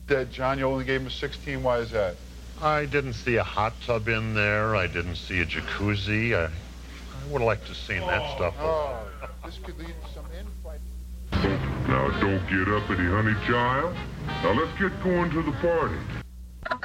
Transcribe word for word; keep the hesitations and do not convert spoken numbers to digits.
That John, you only gave him a sixteen. Why is that? I didn't see a hot tub in there. I didn't see a jacuzzi. I, I would have liked to have seen that stuff. Oh, this could lead to some infight. Now, don't get uppity, honey child. Now, let's get going to the party.